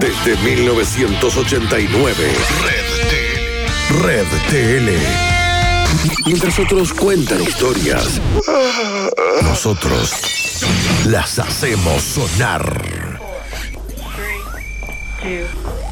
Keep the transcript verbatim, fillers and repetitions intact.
desde mil novecientos ochenta y nueve. Red T L. Red T L. Mientras otros cuentan historias, nosotros las hacemos sonar. Four, three, two,